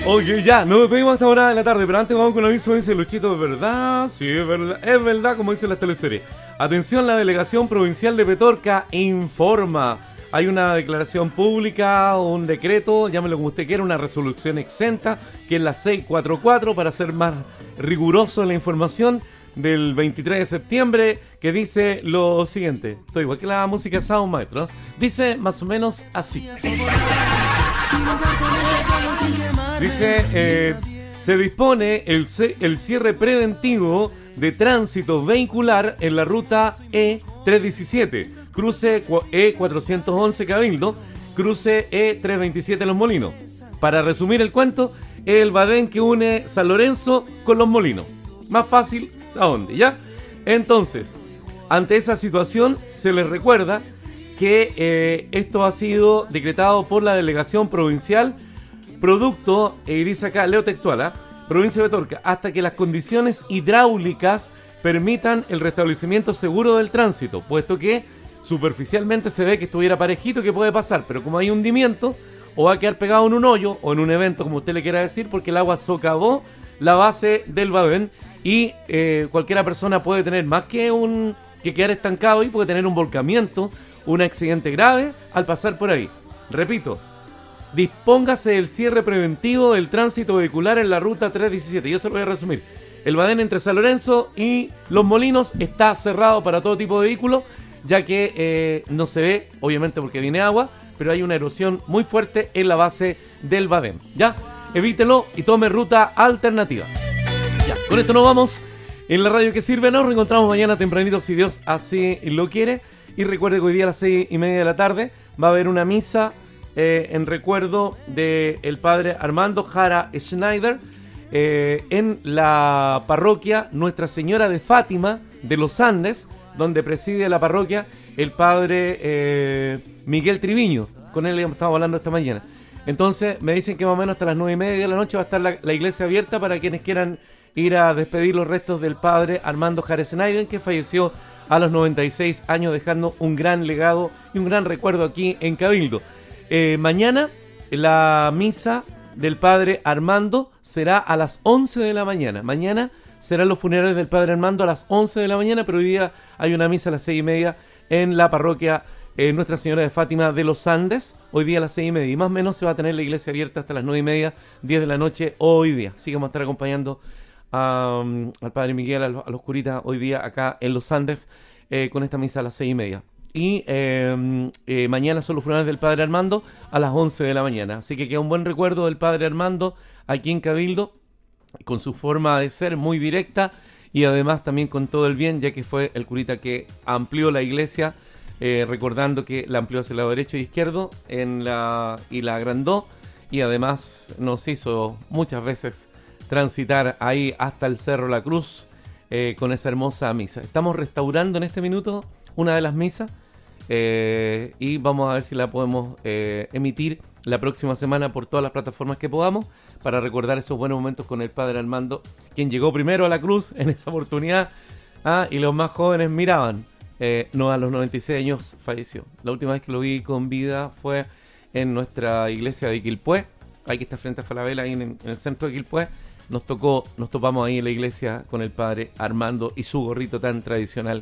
Oye, ya, nos despedimos hasta ahora de la tarde, pero antes vamos con un aviso, dice Luchito, ¿es verdad? Sí, es verdad, como dicen las teleseries. Atención, la Delegación Provincial de Petorca informa. Hay una declaración pública, un decreto, llámelo como usted quiera, una resolución exenta, que es la 644, para ser más riguroso en la información, del 23 de septiembre, que dice lo siguiente. Estoy igual que la música de Sound Maestro, ¿no? Dice más o menos así. Dice, se dispone el cierre preventivo de tránsito vehicular en la ruta E317, cruce E411 Cabildo, cruce E327 Los Molinos. Para resumir el cuento, el badén que une San Lorenzo con Los Molinos. Más fácil, ¿a dónde? ¿Ya? Entonces, ante esa situación, se les recuerda que esto ha sido decretado por la Delegación Provincial, producto, y dice acá, leo textual, Provincia de Petorca, hasta que las condiciones hidráulicas permitan el restablecimiento seguro del tránsito, puesto que superficialmente se ve que estuviera parejito, que puede pasar, pero como hay hundimiento, o va a quedar pegado en un hoyo, o en un evento, como usted le quiera decir, porque el agua socavó la base del badén, y cualquiera persona puede tener más que quedar estancado y puede tener un volcamiento, un accidente grave al pasar por ahí. Repito, dispóngase del cierre preventivo del tránsito vehicular en la ruta 317. Yo se lo voy a resumir. El badén entre San Lorenzo y Los Molinos está cerrado para todo tipo de vehículos, ya que no se ve, obviamente porque viene agua, pero hay una erosión muy fuerte en la base del badén. ¿Ya? Evítelo y tome ruta alternativa. Ya, con esto nos vamos. En la radio que sirve, nos reencontramos mañana tempranito, si Dios así lo quiere. Y recuerde que hoy día a las 6:30 de la tarde va a haber una misa en recuerdo del padre Armando Jara Schneider en la parroquia Nuestra Señora de Fátima de los Andes, donde preside la parroquia el padre Miguel Triviño. Con él estamos hablando esta mañana. Entonces me dicen que más o menos hasta las 9:30 de la noche va a estar la iglesia abierta para quienes quieran ir a despedir los restos del padre Armando Jara Schneider, que falleció a los 96 años, dejando un gran legado y un gran recuerdo aquí en Cabildo. Mañana la misa del padre Armando será a las 11 de la mañana. Mañana serán los funerales del padre Armando a las 11 de la mañana, pero hoy día hay una misa a las 6:30 en la parroquia Nuestra Señora de Fátima de los Andes, hoy día a las 6:30. Y más o menos se va a tener la iglesia abierta hasta las 9:30, 10 de la noche hoy día. Así que vamos a estar acompañando al padre Miguel, a los curitas hoy día acá en los Andes con esta misa a las 6:30. Y mañana son los funerales del padre Armando a las 11 de la mañana. Así que queda un buen recuerdo del padre Armando aquí en Cabildo, con su forma de ser muy directa y además también con todo el bien, ya que fue el curita que amplió la iglesia, recordando que la amplió hacia el lado derecho y izquierdo y la agrandó, y además nos hizo muchas veces transitar ahí hasta el Cerro La Cruz con esa hermosa misa. Estamos restaurando en este minuto una de las misas y vamos a ver si la podemos emitir la próxima semana por todas las plataformas que podamos, para recordar esos buenos momentos con el padre Armando, quien llegó primero a la cruz en esa oportunidad, y los más jóvenes miraban. No, a los 96 años falleció. La última vez que lo vi con vida fue en nuestra iglesia de Quilpué, ahí que está frente a Falabella, ahí en el centro de Quilpué. Nos topamos ahí en la iglesia con el padre Armando y su gorrito tan tradicional